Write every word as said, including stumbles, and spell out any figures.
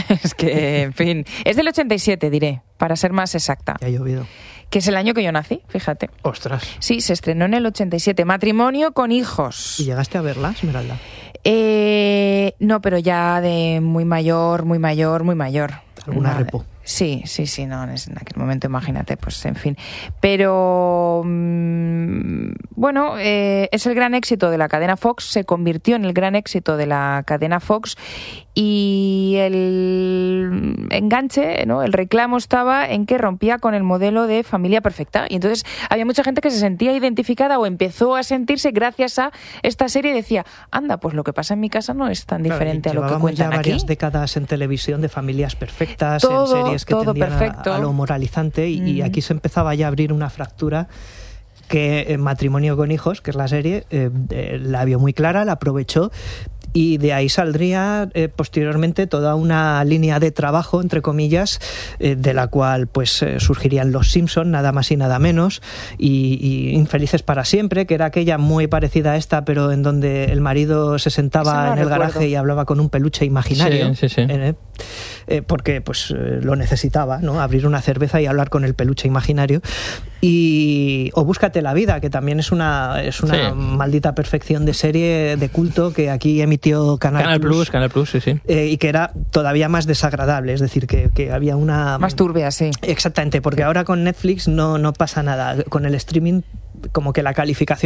Es que, en fin, es del ochenta y siete, diré, para ser más exacta. Ya ha llovido. Que es el año que yo nací, fíjate. Ostras. Sí, se estrenó en el ochenta y siete. Matrimonio con hijos. ¿Y llegaste a verla, Esmeralda? Eh, no, pero ya de muy mayor, muy mayor, muy mayor. ¿Alguna Nada. repo? Sí, sí, sí, no, en aquel momento imagínate, pues en fin. Pero, mmm, bueno, eh, es el gran éxito de la cadena Fox, se convirtió en el gran éxito de la cadena Fox y el enganche, ¿no? El reclamo estaba en que rompía con el modelo de familia perfecta y entonces había mucha gente que se sentía identificada o empezó a sentirse gracias a esta serie y decía, anda, pues lo que pasa en mi casa no es tan diferente claro, a lo que cuentan ya varias aquí. décadas en televisión de familias perfectas, Todo, en series que todo tendían perfecto. A, a lo moralizante y, Mm. y aquí se empezaba ya a abrir una fractura que en Matrimonio con hijos, que es la serie, eh, eh, la vio muy clara, la aprovechó. Y de ahí saldría eh, posteriormente toda una línea de trabajo, entre comillas, eh, de la cual pues eh, surgirían Los Simpson, nada más y nada menos, y, y Infelices para siempre, que era aquella muy parecida a esta, pero en donde el marido se sentaba no en el recuerdo. garaje y hablaba con un peluche imaginario, Sí, sí, sí. eh, eh, porque pues eh, lo necesitaba, ¿no? Abrir una cerveza y hablar con el peluche imaginario. Y o Búscate la vida, que también es una es una Sí. maldita perfección de serie de culto que aquí emitió Canal, Canal Plus, Canal Plus, sí, sí. eh, y que era todavía más desagradable, es decir, que, que había una... Más turbia, sí. Exactamente, porque ahora con Netflix no, no pasa nada. Con el streaming, como que la calificación